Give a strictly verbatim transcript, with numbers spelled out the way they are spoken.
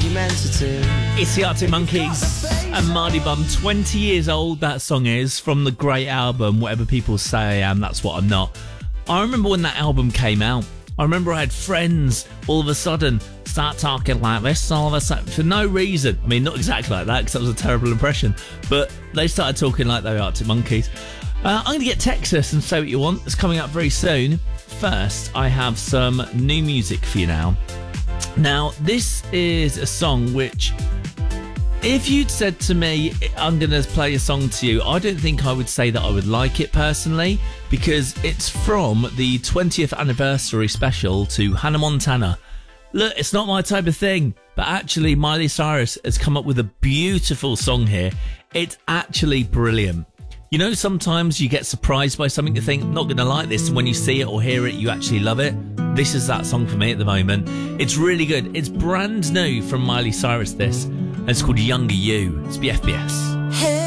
argumentative. It's the Arctic Monkeys and Mardy Bum. twenty years old that song is, from the great album Whatever People Say I Am, That's What I'm Not. I remember when that album came out. I remember I had friends all of a sudden start talking like this all of a sudden for no reason. I mean, not exactly like that because that was a terrible impression, but they started talking like they were Arctic Monkeys. Uh, I'm going to get Texas and Say What You Want. It's coming up very soon. First, I have some new music for you now. Now, this is a song which, if you'd said to me, I'm going to play a song to you, I don't think I would say that I would like it personally, because it's from the twentieth anniversary special to Hannah Montana. Look, it's not my type of thing, but actually Miley Cyrus has come up with a beautiful song here. It's actually brilliant. You know, sometimes you get surprised by something, you think, not going to like this, and when you see it or hear it, you actually love it. This is that song for me at the moment. It's really good. It's brand new from Miley Cyrus, this. And it's called Younger You. It's B F B S. Hey.